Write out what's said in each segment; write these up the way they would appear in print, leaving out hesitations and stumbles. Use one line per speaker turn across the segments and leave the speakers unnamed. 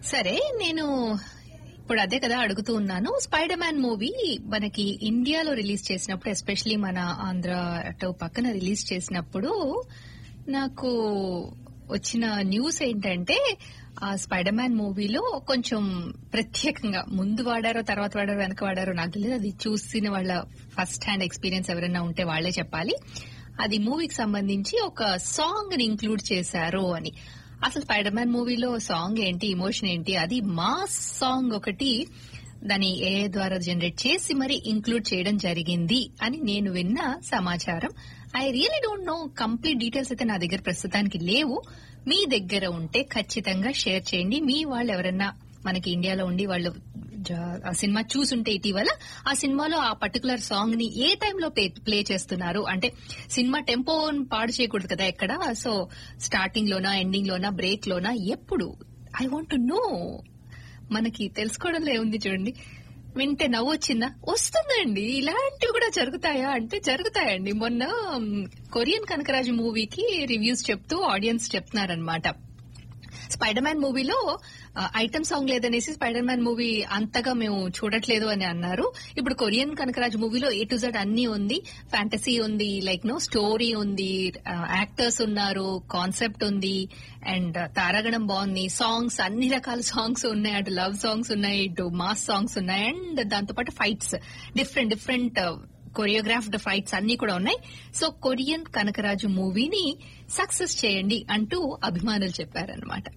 సరే, నేను ఇప్పుడు అదే కదా అడుగుతూ ఉన్నాను. స్పైడర్ మ్యాన్ మూవీ మనకి ఇండియాలో రిలీజ్ చేసినప్పుడు, ఎస్పెషలీ మన ఆంధ్ర అటు పక్కన రిలీజ్ చేసినప్పుడు నాకు వచ్చిన న్యూస్ ఏంటంటే, ఆ స్పైడర్ మ్యాన్ మూవీలో కొంచెం ప్రత్యేకంగా ముందు వాడారో తర్వాత వాడారో వెనక వాడారో నాకు తెలియదు, అది చూసిన వాళ్ళ ఫస్ట్ హ్యాండ్ ఎక్స్పీరియన్స్ ఎవరైనా ఉంటే వాళ్లే చెప్పాలి. అది మూవీకి సంబంధించి ఒక సాంగ్ ని ఇంక్లూడ్ చేశారు అని. అసలు స్పైడర్ మ్యాన్ మూవీలో సాంగ్ ఏంటి, ఇమోషన్ ఏంటి, అది మాస్ సాంగ్ ఒకటి దాని ఏ ద్వారా జనరేట్ చేసి మరి ఇంక్లూడ్ చేయడం జరిగింది అని నేను విన్న సమాచారం. I really don't know, complete details అయితే నా దగ్గర ప్రస్తుతానికి లేవు. మీ దగ్గర ఉంటే ఖచ్చితంగా షేర్ చేయండి. మీ వాళ్ళు ఎవరన్నా మనకి ఇండియాలో ఉండి వాళ్ళు ఆ సినిమా చూసుంటే ఇటీవల, ఆ సినిమాలో ఆ పర్టికులర్ సాంగ్ ని ఏ టైంలో ప్లే చేస్తున్నారు, అంటే సినిమా టెంపో పాడు చేయకూడదు కదా ఎక్కడ, సో స్టార్టింగ్ లోనా, ఎండింగ్ లోనా, బ్రేక్ లోనా, ఎప్పుడు, ఐ వాంట్ టు నో. మనకి తెలుసుకోవడంలో ఏముంది చూడండి. వింటే నవ్వు వచ్చిందా? వస్తుందండి. ఇలాంటివి కూడా జరుగుతాయా అంటే జరుగుతాయండి. మొన్న కొరియన్ కనకరాజు మూవీకి రివ్యూస్ చెప్తూ ఆడియన్స్ చెప్తున్నారనమాట, స్పైడర్ మ్యాన్ మూవీలో item song లేదనేసి spider man movie అంతగా మేము చూడట్లేదు అని అన్నారు. ఇప్పుడు కొరియన్ కనకరాజ్ మూవీలో ఏ టు జెడ్ అన్ని ఉంది. ఫ్యాంటసీ ఉంది, లైక్ స్టోరీ ఉంది, యాక్టర్స్ ఉన్నారు, కాన్సెప్ట్ ఉంది, అండ్ తారాగణం బాగుంది, సాంగ్స్ అన్ని రకాల సాంగ్స్ ఉన్నాయి, అటు లవ్ సాంగ్స్ ఉన్నాయి, ఇటు మాస్ సాంగ్స్ ఉన్నాయి, అండ్ దాంతోపాటు ఫైట్స్, డిఫరెంట్ కొరియోగ్రాఫ్డ్ ఫైట్స్ అన్ని కూడా ఉన్నాయి. సో కొరియన్ కనకరాజు మూవీని సక్సెస్ చేయండి అంటూ అభిమానులు చెప్పారనమాట.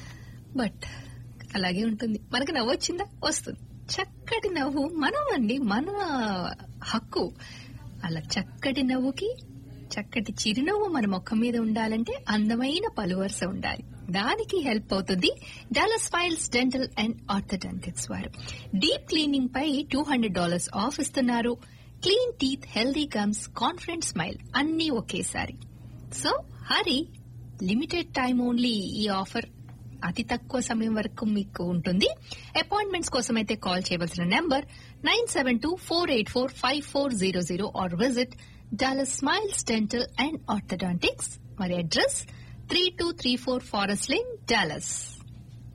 బట్ అలాగే ఉంటుంది. మనకు నవ్వు వచ్చిందా? వస్తుంది. చక్కటి నవ్వు మనం అండి, మన హక్కు. అలా చక్కటి నవ్వుకి చక్కటి చిరునవ్వు మన ముఖం మీద ఉండాలంటే అందమైన పలువరుస ఉండాలి. దానికి హెల్ప్ అవుతుంది Dallas smiles dental and orthodontics వారు. డీప్ క్లీనింగ్ పై $200 ఆఫ్ ఇస్తున్నారు. Clean teeth, healthy gums, confident smile అన్నీ ఒకేసారి. So Hari, limited time only ఈ ఆఫర్, అతి తక్కువ సమయం వరకు మీకు ఉంటుంది. అపాయింట్మెంట్స్ కోసం అయితే కాల్ చేయవలసిన number 972-484-5400 are visit Dallas smiles dental and orthodontics. మరి అడ్రస్ 3234 ఫారెస్ట్ లేన్, డాలస్.